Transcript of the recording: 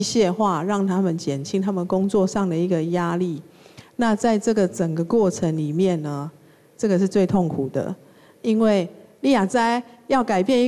械化，让他们减轻他们工作上的一个压力。那在这个整个过程里面呢，这个是最痛苦的，因为你也知要改变